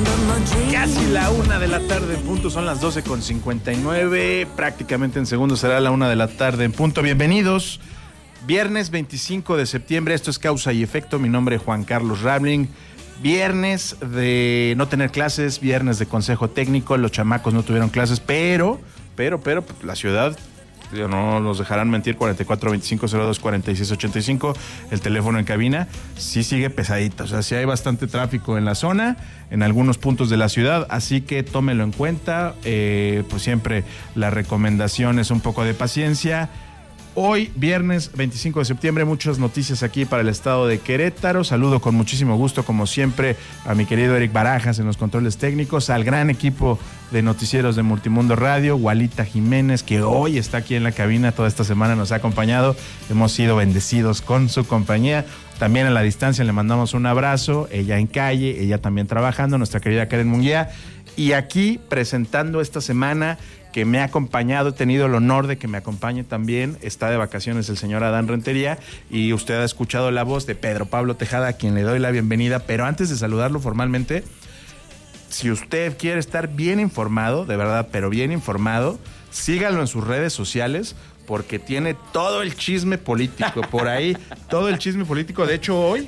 Casi la 1 de la tarde en punto, son las 12:59, prácticamente en segundos será la 1 de la tarde en punto. Bienvenidos, viernes 25 de septiembre, esto es Causa y Efecto, mi nombre es Juan Carlos Rabling. Viernes de no tener clases, viernes de consejo técnico, los chamacos no tuvieron clases, pero la ciudad, no nos dejarán mentir, 4425024685, el teléfono en cabina, sí sigue pesadito, o sea, sí hay bastante tráfico en la zona, en algunos puntos de la ciudad, así que tómelo en cuenta, pues siempre la recomendación es un poco de paciencia. Hoy, viernes 25 de septiembre, muchas noticias aquí para el estado de Querétaro. Saludo con muchísimo gusto, como siempre, a mi querido Eric Barajas en los controles técnicos, al gran equipo de noticieros de Multimundo Radio, Gualita Jiménez, que hoy está aquí en la cabina, toda esta semana nos ha acompañado. Hemos sido bendecidos con su compañía. También a la distancia le mandamos un abrazo, ella en calle, ella también trabajando, nuestra querida Karen Munguía. Y aquí presentando esta semana, que me ha acompañado, he tenido el honor de que me acompañe también, está de vacaciones el señor Adán Rentería, y usted ha escuchado la voz de Pedro Pablo Tejada, a quien le doy la bienvenida, pero antes de saludarlo formalmente, si usted quiere estar bien informado, de verdad, pero bien informado, síganlo en sus redes sociales, porque tiene todo el chisme político por ahí, todo el chisme político. De hecho, hoy